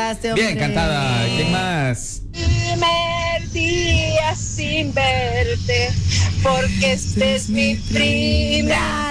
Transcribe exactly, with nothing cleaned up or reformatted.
cantaste, hombre. Bien cantada. ¿Quién más? Primer día sin verte, porque este es mi primer